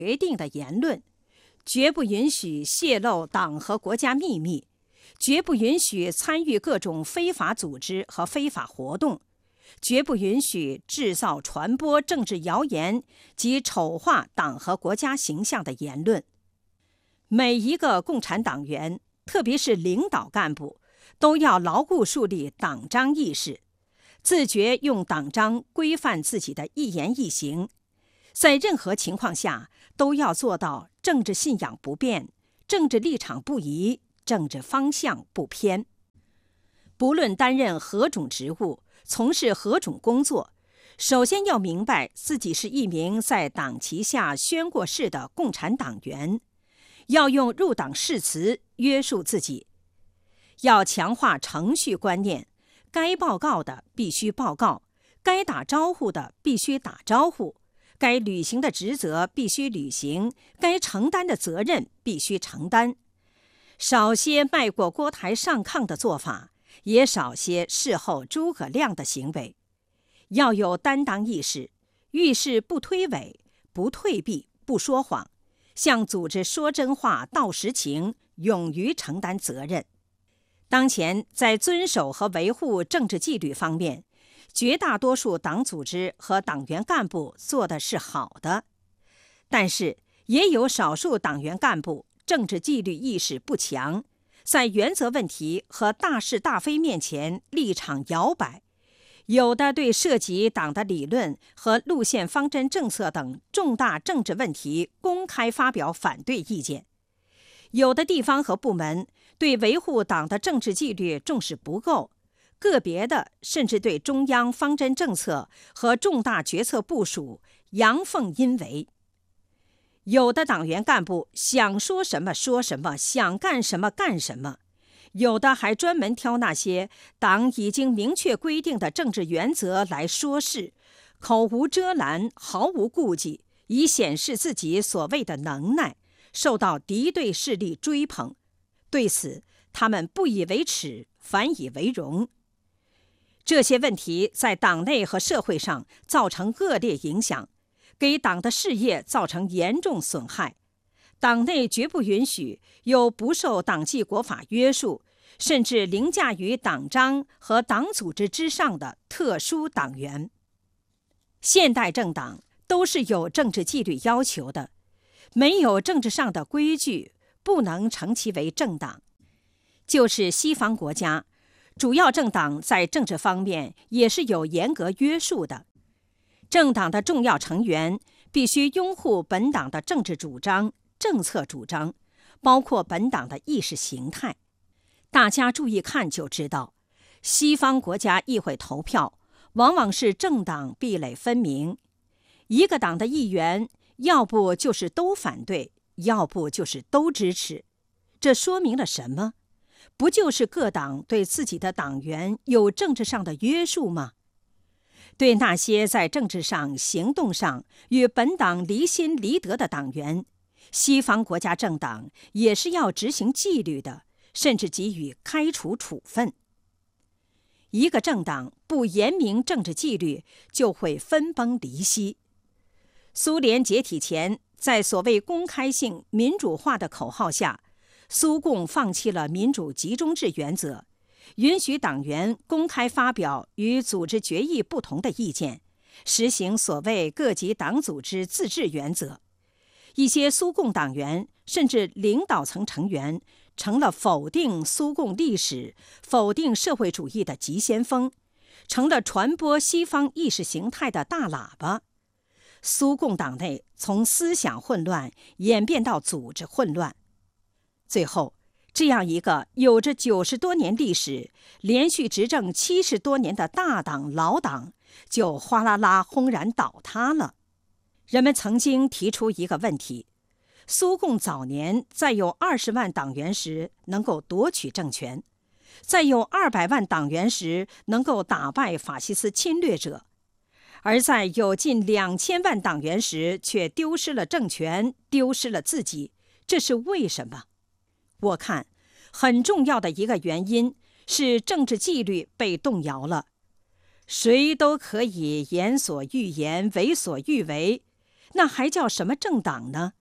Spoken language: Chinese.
决定的言论，绝不允许泄露党和国家秘密，绝不允许参与各种非法组织和非法活动，绝不允许制造、传播政治谣言及丑化党和国家形象的言论。每一个共产党员，特别是领导干部，都要牢固树立党章意识，自觉用党章规范自己的一言一行，在任何情况下都要做到政治信仰不变，政治立场不移，政治方向不偏。不论担任何种职务，从事何种工作，首先要明白自己是一名在党旗下宣过誓的共产党员，要用入党誓词约束自己，要强化程序观念，该报告的必须报告，该打招呼的必须打招呼，该履行的职责必须履行，该承担的责任必须承担。少些迈过锅台上炕的做法，也少些事后诸葛亮的行为。要有担当意识，遇事不推诿，不退避，不说谎，向组织说真话，道实情，勇于承担责任。当前在遵守和维护政治纪律方面，绝大多数党组织和党员干部做的是好的，但是也有少数党员干部政治纪律意识不强，在原则问题和大是大非面前立场摇摆，有的对涉及党的理论和路线方针政策等重大政治问题公开发表反对意见，有的地方和部门对维护党的政治纪律重视不够，个别的甚至对中央方针政策和重大决策部署阳奉阴违。有的党员干部想说什么说什么，想干什么干什么，有的还专门挑那些党已经明确规定的政治原则来说事，口无遮拦，毫无顾忌，以显示自己所谓的能耐，受到敌对势力追捧。对此，他们不以为耻，反以为荣。这些问题在党内和社会上造成恶劣影响，给党的事业造成严重损害。党内绝不允许有不受党纪国法约束，甚至凌驾于党章和党组织之上的特殊党员。现代政党都是有政治纪律要求的，没有政治上的规矩，不能称其为政党。就是西方国家，主要政党在政治方面也是有严格约束的。政党的重要成员必须拥护本党的政治主张、政策主张，包括本党的意识形态。大家注意看就知道，西方国家议会投票往往是政党壁垒分明，一个党的议员要不就是都反对，要不就是都支持。这说明了什么？不就是各党对自己的党员有政治上的约束吗？对那些在政治上、行动上与本党离心离德的党员，西方国家政党也是要执行纪律的，甚至给予开除处分。一个政党不严明政治纪律，就会分崩离析。苏联解体前，在所谓公开性民主化的口号下，苏共放弃了民主集中制原则，允许党员公开发表与组织决议不同的意见，实行所谓各级党组织自治原则。一些苏共党员甚至领导层成员成了否定苏共历史、否定社会主义的急先锋，成了传播西方意识形态的大喇叭。苏共党内从思想混乱演变到组织混乱，最后这样一个有着90多年历史、连续执政70多年的大党老党就哗啦啦轰然倒塌了。人们曾经提出一个问题：苏共早年在有20万党员时能够夺取政权，在有200万党员时能够打败法西斯侵略者，而在有近2000万党员时却丢失了政权，丢失了自己，这是为什么？我看很重要的一个原因是政治纪律被动摇了。谁都可以言所欲言，为所欲为， 那还叫什么政党呢？